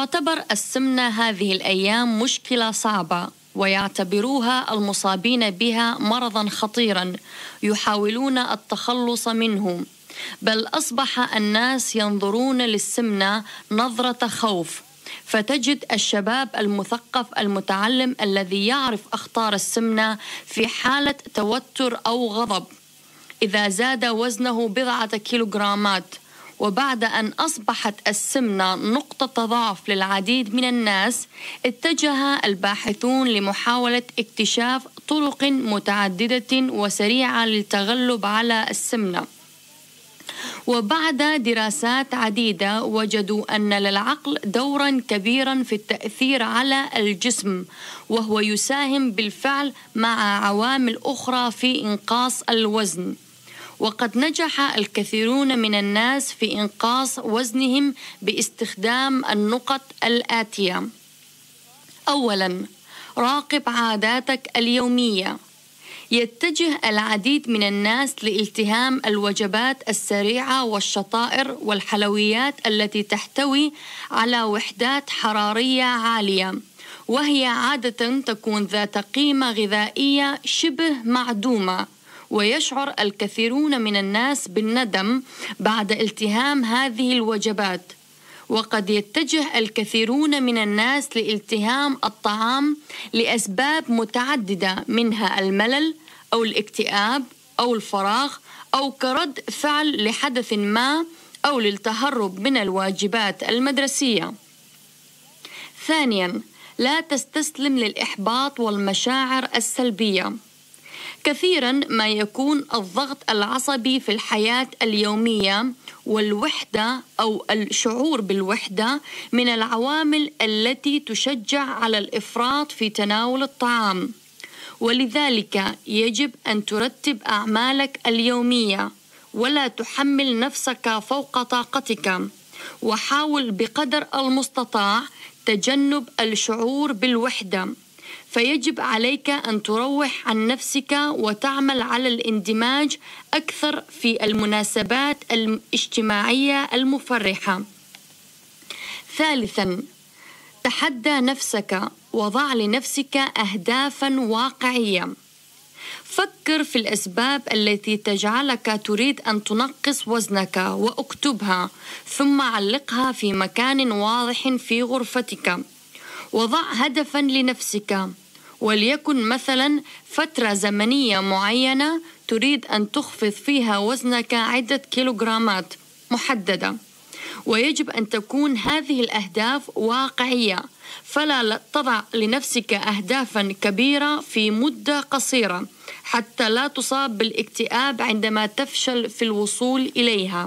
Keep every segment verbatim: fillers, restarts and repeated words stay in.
تعتبر السمنة هذه الأيام مشكلة صعبة، ويعتبروها المصابين بها مرضاً خطيراً يحاولون التخلص منه، بل أصبح الناس ينظرون للسمنة نظرة خوف. فتجد الشباب المثقف المتعلم الذي يعرف أخطار السمنة في حالة توتر أو غضب إذا زاد وزنه بضعة كيلوغرامات. وبعد أن أصبحت السمنة نقطة ضعف للعديد من الناس، اتجه الباحثون لمحاولة اكتشاف طرق متعددة وسريعة للتغلب على السمنة. وبعد دراسات عديدة وجدوا أن للعقل دورا كبيرا في التأثير على الجسم، وهو يساهم بالفعل مع عوامل أخرى في إنقاص الوزن. وقد نجح الكثيرون من الناس في إنقاص وزنهم باستخدام النقط الآتية: أولاً، راقب عاداتك اليومية. يتجه العديد من الناس لالتهام الوجبات السريعة والشطائر والحلويات التي تحتوي على وحدات حرارية عالية، وهي عادة تكون ذات قيمة غذائية شبه معدومة. ويشعر الكثيرون من الناس بالندم بعد التهام هذه الوجبات. وقد يتجه الكثيرون من الناس لالتهام الطعام لأسباب متعددة، منها الملل أو الاكتئاب أو الفراغ أو كرد فعل لحدث ما أو للتهرب من الواجبات المدرسية. ثانياً، لا تستسلم للإحباط والمشاعر السلبية. كثيراً ما يكون الضغط العصبي في الحياة اليومية والوحدة أو الشعور بالوحدة من العوامل التي تشجع على الإفراط في تناول الطعام، ولذلك يجب أن ترتب أعمالك اليومية ولا تحمل نفسك فوق طاقتك. وحاول بقدر المستطاع تجنب الشعور بالوحدة، فيجب عليك أن تروح عن نفسك وتعمل على الاندماج أكثر في المناسبات الاجتماعية المفرحة. ثالثاً، تحدى نفسك وضع لنفسك أهدافاً واقعية. فكر في الأسباب التي تجعلك تريد أن تنقص وزنك واكتبها، ثم علقها في مكان واضح في غرفتك. وضع هدفاً لنفسك، وليكن مثلاً فترة زمنية معينة تريد أن تخفض فيها وزنك عدة كيلوغرامات محددة. ويجب أن تكون هذه الأهداف واقعية، فلا تضع لنفسك أهدافاً كبيرة في مدة قصيرة حتى لا تصاب بالاكتئاب عندما تفشل في الوصول إليها.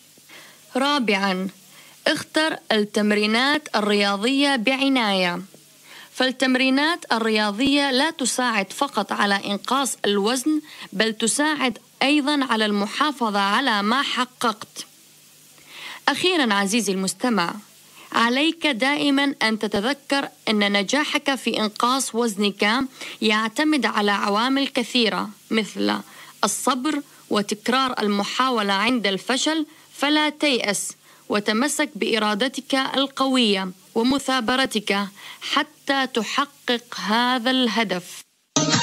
رابعاً، اختر التمرينات الرياضية بعناية. فالتمرينات الرياضية لا تساعد فقط على إنقاص الوزن، بل تساعد أيضاً على المحافظة على ما حققت. أخيراً عزيزي المستمع، عليك دائماً أن تتذكر أن نجاحك في إنقاص وزنك يعتمد على عوامل كثيرة، مثل الصبر وتكرار المحاولة عند الفشل. فلا تيأس، وتمسك بإرادتك القوية ومثابرتك حتى تحقق هذا الهدف.